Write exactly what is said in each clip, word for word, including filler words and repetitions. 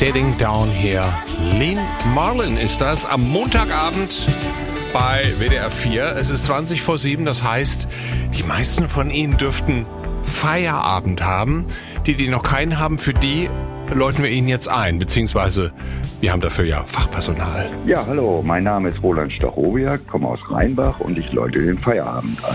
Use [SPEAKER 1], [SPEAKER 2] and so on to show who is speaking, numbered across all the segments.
[SPEAKER 1] Sitting Down Here. Lean Marlin ist das am Montagabend bei W D R vier. Es ist zwanzig vor sieben, das heißt, die meisten von Ihnen dürften Feierabend haben. Die, die noch keinen haben, für die läuten wir Ihnen jetzt ein, beziehungsweise wir haben dafür ja Fachpersonal.
[SPEAKER 2] Ja, hallo, mein Name ist Roland Stachowiak, komme aus Rheinbach und ich läute den Feierabend ein.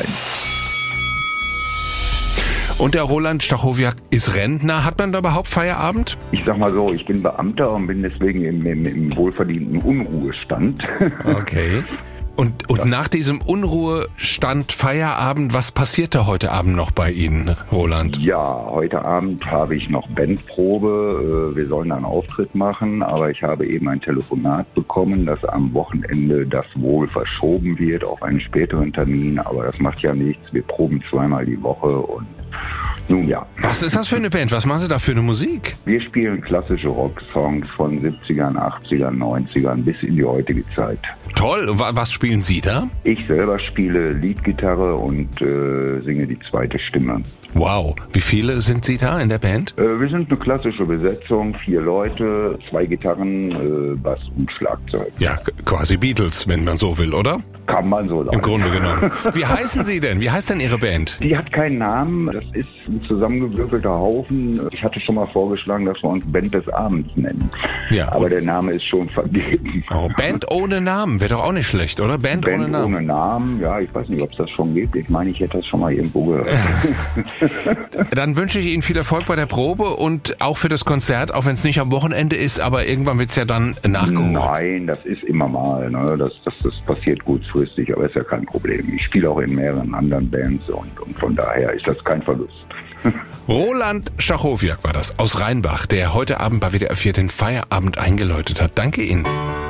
[SPEAKER 1] Und der Roland Stachowiak ist Rentner. Hat man da überhaupt Feierabend?
[SPEAKER 2] Ich sag mal so, ich bin Beamter und bin deswegen im, im, im wohlverdienten Unruhestand.
[SPEAKER 1] Okay. Und, und nach diesem Unruhestand Feierabend, was passiert da heute Abend noch bei Ihnen, Roland?
[SPEAKER 2] Ja, heute Abend habe ich noch Bandprobe. Wir sollen einen Auftritt machen, aber ich habe eben ein Telefonat bekommen, dass am Wochenende das wohl verschoben wird auf einen späteren Termin. Aber das macht ja nichts. Wir proben zweimal die Woche und nun ja.
[SPEAKER 1] Was ist das für eine Band? Was machen Sie da für eine Musik?
[SPEAKER 2] Wir spielen klassische Rocksongs von siebzigern, achtzigern, neunzigern bis in die heutige Zeit.
[SPEAKER 1] Toll. Was spielen Sie da?
[SPEAKER 2] Ich selber spiele Leadgitarre und äh, singe die zweite Stimme.
[SPEAKER 1] Wow. Wie viele sind Sie da in der Band?
[SPEAKER 2] Äh, wir sind eine klassische Besetzung. Vier Leute, zwei Gitarren, äh, Bass und Schlagzeug.
[SPEAKER 1] Ja, quasi Beatles, wenn man so will, oder?
[SPEAKER 2] Kann man so sagen.
[SPEAKER 1] Im Grunde genommen. Wie heißen Sie denn? Wie heißt denn Ihre Band?
[SPEAKER 2] Die hat keinen Namen. Das ist ein zusammengewürfelter Haufen. Ich hatte schon mal vorgeschlagen, dass wir uns Band des Abends nennen.
[SPEAKER 1] Ja.
[SPEAKER 2] Aber der Name ist schon vergeben.
[SPEAKER 1] Oh, Band ohne Namen. Wäre doch auch nicht schlecht, oder? Band,
[SPEAKER 2] Band
[SPEAKER 1] ohne Namen.
[SPEAKER 2] ohne Namen. Ja, ich weiß nicht, ob es das schon gibt. Ich meine, ich hätte das schon mal irgendwo gehört.
[SPEAKER 1] Dann wünsche ich Ihnen viel Erfolg bei der Probe und auch für das Konzert, auch wenn es nicht am Wochenende ist, aber irgendwann wird es ja dann nachgeholt.
[SPEAKER 2] Nein, das ist immer mal. Ne? Das, das, das passiert kurzfristig, aber ist ja kein Problem. Ich spiele auch in mehreren anderen Bands und, und von daher ist das kein Verlust.
[SPEAKER 1] Roland Stachowiak war das aus Rheinbach, der heute Abend bei W D R vier den Feierabend eingeläutet hat. Danke Ihnen.